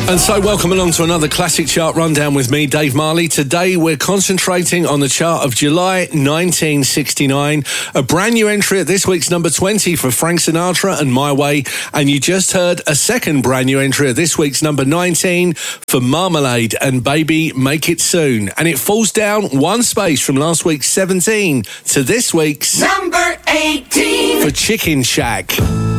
And so welcome along to another classic chart rundown with me, Dave Marley. Today we're concentrating on the chart of July 1969. A brand new entry at this week's number 20 for Frank Sinatra and My Way. And you just heard a second brand new entry at this week's number 19 for Marmalade and Baby Make It Soon. And it falls down one space from last week's 17 to this week's number 18 for Chicken Shack.